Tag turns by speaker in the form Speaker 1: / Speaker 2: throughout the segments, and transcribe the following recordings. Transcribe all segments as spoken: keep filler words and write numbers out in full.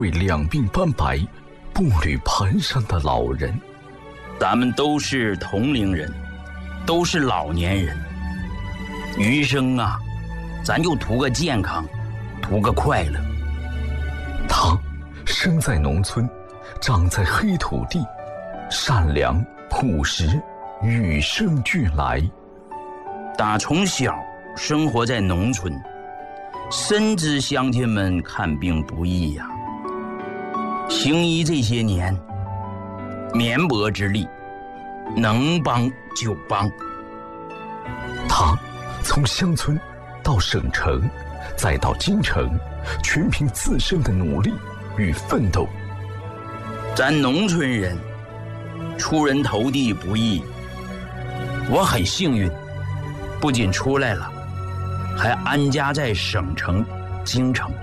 Speaker 1: 为两鬓斑白、步履蹒跚的老人。
Speaker 2: 咱们都是同龄人，都是老年人，余生啊，咱就图个健康，图个快乐。
Speaker 1: 他生在农村，长在黑土地，善良朴实，与生俱来。
Speaker 2: 打从小生活在农村，深知乡亲们看病不易呀、啊。行医这些年，绵薄之力，能帮就帮。
Speaker 1: 他从乡村到省城，再到京城，全凭自身的努力与奋斗。
Speaker 2: 咱农村人出人头地不易，我很幸运，不仅出来了，还安家在省城京城。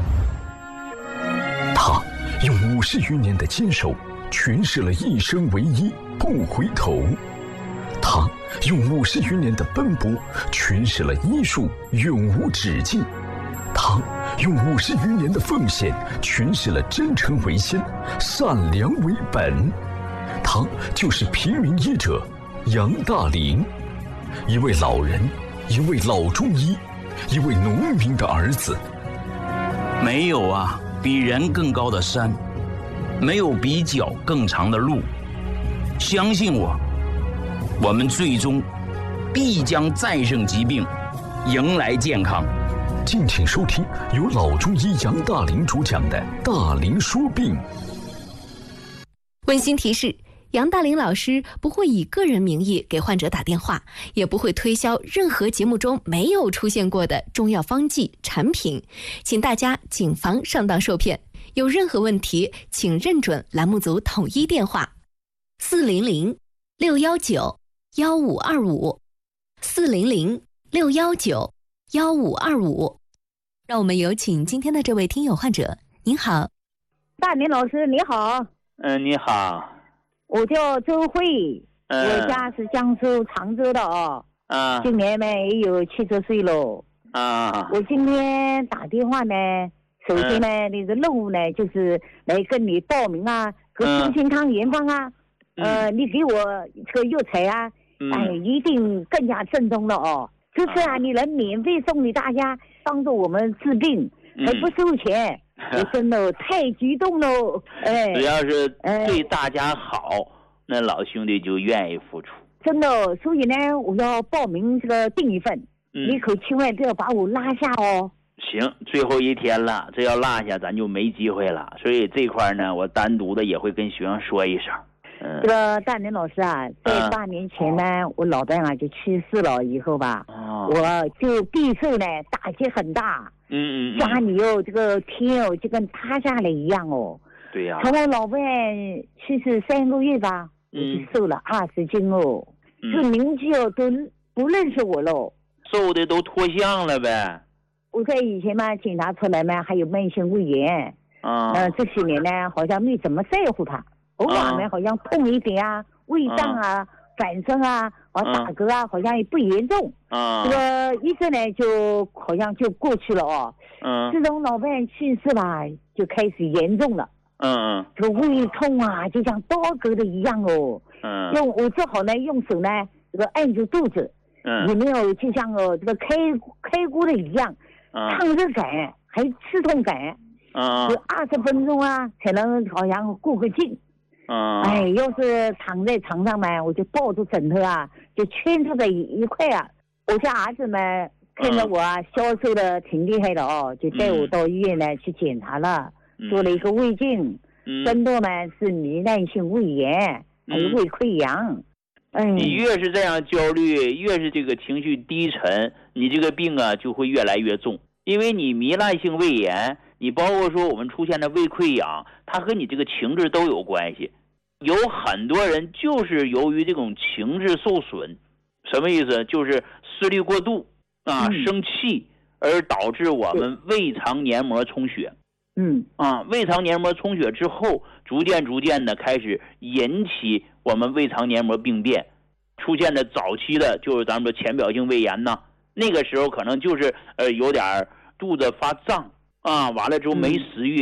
Speaker 1: 他用五十余年的坚守诠释了一生唯一不回头，他用五十余年的奔波诠释了医术永无止境，他用五十余年的奉献诠释了真诚为先，善良为本。他就是平民医者杨大林，一位老人，一位老中医，一位农民的儿子。
Speaker 2: 没有啊比人更高的山，没有比脚更长的路。相信我，我们最终必将战胜疾病，迎来健康。
Speaker 1: 敬请收听由老中医杨大林主讲的《大林说病》。
Speaker 3: 温馨提示：杨大林老师不会以个人名义给患者打电话，也不会推销任何节目中没有出现过的中药方剂产品，请大家谨防上当受骗。有任何问题，请认准栏目组统一电话：四零零六幺九幺五二五，四零零六幺九幺五二五。让我们有请今天的这位听友患者。您好，
Speaker 4: 大林老师你好。
Speaker 5: 嗯，你好。
Speaker 4: 我叫周慧，
Speaker 5: 嗯、
Speaker 4: 我家是江苏常州的哦。
Speaker 5: 啊。
Speaker 4: 今年呢也有七十岁了。
Speaker 5: 啊。
Speaker 4: 我今天打电话呢，首先呢，那、嗯、个任务呢就是来跟你报名啊，和中心康研方啊，嗯、呃，你给我这个药材啊，嗯、哎，一定更加正宗了哦。这次啊，你能免费送给大家，帮助我们治病，还不收钱。我真的太激动了，哎！
Speaker 5: 只要是对大家好，哎、那老兄弟就愿意付出。
Speaker 4: 真的，所以呢，我要报名这个订一份，嗯、你可千万不要把我拉下哦。
Speaker 5: 行，最后一天了，这要落下咱就没机会了。所以这块呢，我单独的也会跟学生说一声。嗯、
Speaker 4: 这个大林老师啊，在八年前呢，嗯、我老伴啊就去世了，以后吧，哦、我就备受呢打击很大。
Speaker 5: 嗯嗯，
Speaker 4: 家里哦，这个天哦，就跟塌下来一样哦。
Speaker 5: 对呀、啊。
Speaker 4: 从我老伴去世三个月吧，我就瘦了二十斤哦。嗯。这邻居哦都不认识我喽。
Speaker 5: 瘦的都脱相了呗。
Speaker 4: 我在以前嘛检查出来嘛，还有慢性胃炎。啊。呃，这些年呢，好像没怎么在乎它，偶尔呢好像痛一点啊，胃胀啊。啊反生啊，啊打嗝啊，嗯、好像也不严重。啊、嗯，这个医生呢，就好像就过去了哦。嗯。自从老伴去世吧，就开始严重了。嗯嗯。这个胃痛啊，就像刀割的一样哦。嗯。用我只好呢，用手呢，这个按住肚子。嗯。有没有就像哦，这个开开锅的一样，嗯、烫热感，还刺痛感。嗯。有二十分钟啊，才能好像过个劲。嗯，哎，要是躺在床上嘛，我就抱住枕头啊，就圈住在一块啊。我家儿子们看着我啊，消瘦的挺厉害的哦，就带我到医院呢去检查了，嗯、做了一个胃镜，嗯、真的呢是糜烂性胃炎，还有胃溃疡。
Speaker 5: 哎，你越是这样焦虑，越是这个情绪低沉，你这个病啊就会越来越重，因为你糜烂性胃炎。你包括说我们出现的胃溃疡，它和你这个情志都有关系。有很多人就是由于这种情志受损，什么意思？就是思虑过度啊，嗯、生气，而导致我们胃肠黏膜充血。嗯啊，胃肠黏膜充血之后，逐渐逐渐的开始引起我们胃肠黏膜病变，出现的早期的就是咱们说浅表性胃炎呢。那个时候可能就是呃有点肚子发胀。啊，完了之后没食欲，嗯、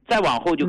Speaker 5: 再往后就